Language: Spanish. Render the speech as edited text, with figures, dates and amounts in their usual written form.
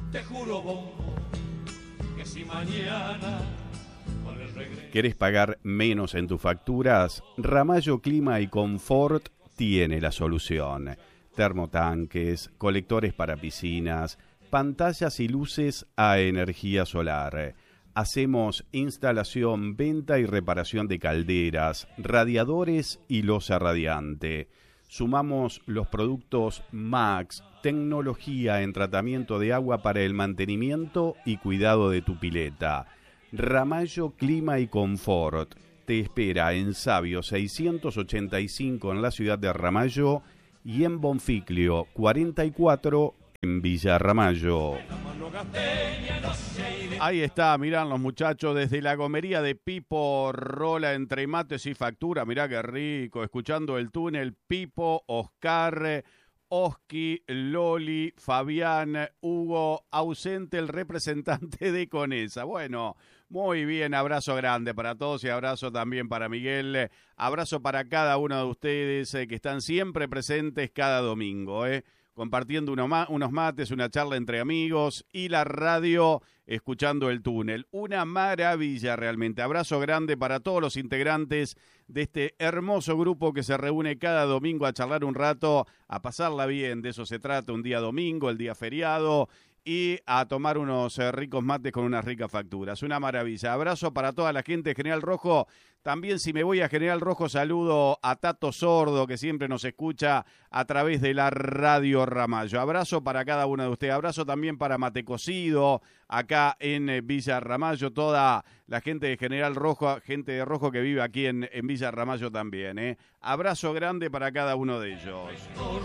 te juro bombo, que si mañana con el regreso... ¿Querés pagar menos en tus facturas? Ramallo Clima y Confort tiene la solución. Termotanques, colectores para piscinas, pantallas y luces a energía solar. Hacemos instalación, venta y reparación de calderas, radiadores y losa radiante. Sumamos los productos Max, tecnología en tratamiento de agua para el mantenimiento y cuidado de tu pileta. Ramallo Clima y Confort te espera en Sabio 685 en la ciudad de Ramallo y en Bonficlio 44 en Villa Ramallo. Ahí está, mirán los muchachos desde la gomería de Pipo, rola entre mates y factura. Mirá qué rico, escuchando el túnel. Pipo, Oscar, Oski, Loli, Fabián, Hugo, ausente el representante de Conesa. Bueno, muy bien, abrazo grande para todos y abrazo también para Miguel. Abrazo para cada uno de ustedes que están siempre presentes cada domingo, compartiendo unos mates, una charla entre amigos y la radio escuchando el túnel. Una maravilla realmente. Abrazo grande para todos los integrantes de este hermoso grupo que se reúne cada domingo a charlar un rato, a pasarla bien. De eso se trata, un día domingo, el día feriado, y a tomar unos ricos mates con unas ricas facturas. Una maravilla. Abrazo para toda la gente de General Rojo. También, si me voy a General Rojo, saludo a Tato Sordo, que siempre nos escucha a través de la Radio Ramallo. Abrazo para cada uno de ustedes. Abrazo también para Mate Cocido, acá en Villa Ramallo. Toda la gente de General Rojo, gente de Rojo que vive aquí en Villa Ramallo también. Abrazo grande para cada uno de ellos.